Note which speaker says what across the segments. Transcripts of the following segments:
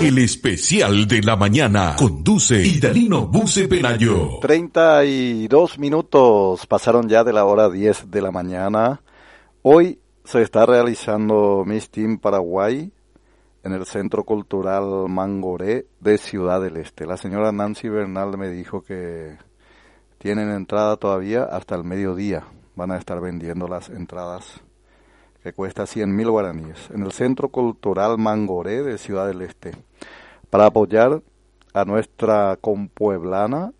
Speaker 1: El especial de la mañana conduce Idalino Buce Pelayo.
Speaker 2: 32 minutos pasaron ya de la hora 10 de la mañana. Hoy se está realizando Miss Teen Paraguay en el Centro Cultural Mangoré de Ciudad del Este. La señora Nancy Bernal me dijo que tienen entrada todavía hasta el mediodía. Van a estar vendiendo las entradas, que cuesta 100.000 guaraníes, en el Centro Cultural Mangoré de Ciudad del Este, para apoyar a nuestra compueblana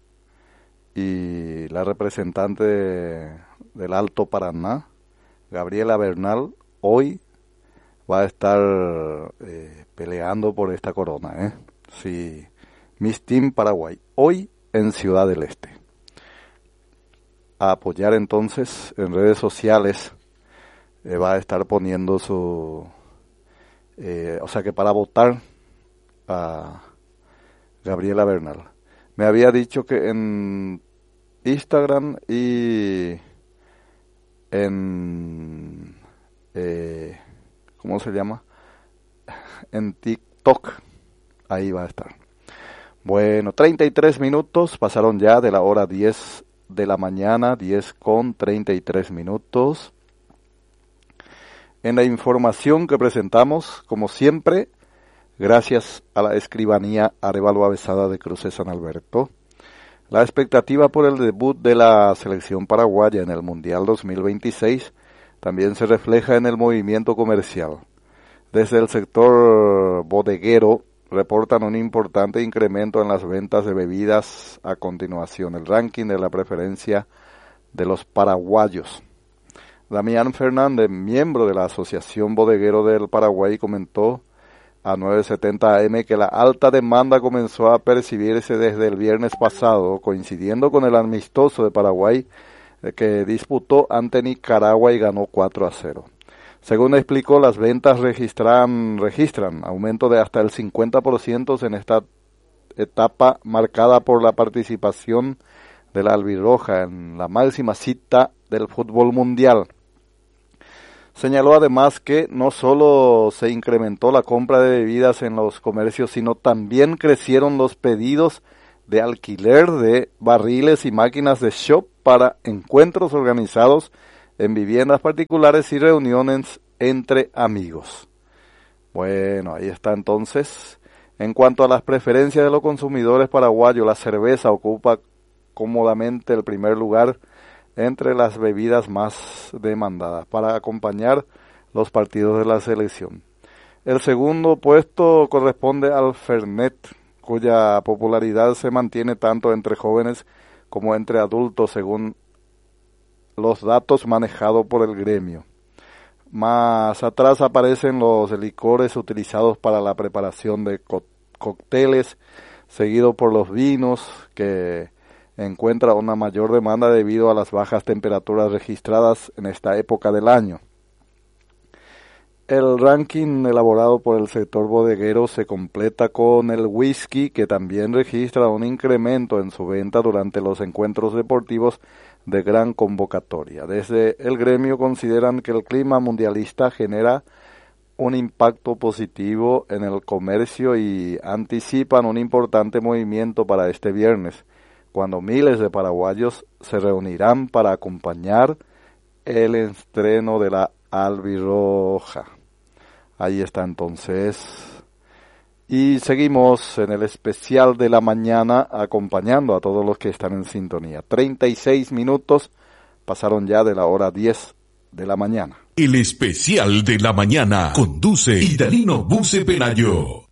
Speaker 2: y la representante del Alto Paraná, Gabriela Bernal. Hoy va a estar peleando por esta corona, Sí, Miss Teen Paraguay, hoy en Ciudad del Este. A apoyar entonces en redes sociales. Va a estar poniendo su... o sea que para votar a Gabriela Bernal. Me había dicho que en Instagram y en... ¿cómo se llama? En TikTok. Ahí va a estar. Bueno, 33 minutos pasaron ya de la hora 10 de la mañana, 10:33. En la información que presentamos, como siempre, gracias a la escribanía Arévalo Avesada de Cruces San Alberto, la expectativa por el debut de la selección paraguaya en el Mundial 2026 también se refleja en el movimiento comercial. Desde el sector bodeguero reportan un importante incremento en las ventas de bebidas. A continuación, el ranking de la preferencia de los paraguayos. Damián Fernández, miembro de la Asociación Bodeguero del Paraguay, comentó a 970 AM que la alta demanda comenzó a percibirse desde el viernes pasado, coincidiendo con el amistoso de Paraguay que disputó ante Nicaragua y ganó 4-0. Según explicó, las ventas registran aumento de hasta el 50% en esta etapa marcada por la participación de la albirroja en la máxima cita del fútbol mundial. Señaló además que no solo se incrementó la compra de bebidas en los comercios, sino también crecieron los pedidos de alquiler de barriles y máquinas de shop para encuentros organizados en viviendas particulares y reuniones entre amigos. Bueno, ahí está entonces. En cuanto a las preferencias de los consumidores paraguayos, la cerveza ocupa cómodamente el primer lugar entre las bebidas más demandadas para acompañar los partidos de la selección. El segundo puesto corresponde al Fernet, cuya popularidad se mantiene tanto entre jóvenes como entre adultos, según los datos manejados por el gremio. Más atrás aparecen los licores utilizados para la preparación de cócteles, seguido por los vinos, que encuentra una mayor demanda debido a las bajas temperaturas registradas en esta época del año. El ranking elaborado por el sector bodeguero se completa con el whisky, que también registra un incremento en su venta durante los encuentros deportivos de gran convocatoria. Desde el gremio consideran que el clima mundialista genera un impacto positivo en el comercio y anticipan un importante movimiento para este viernes, cuando miles de paraguayos se reunirán para acompañar el estreno de la albirroja. Ahí está entonces. Y seguimos en el especial de la mañana acompañando a todos los que están en sintonía. 36 minutos pasaron ya de la hora 10 de la mañana.
Speaker 1: El especial de la mañana conduce Idalino Buce Pelayo.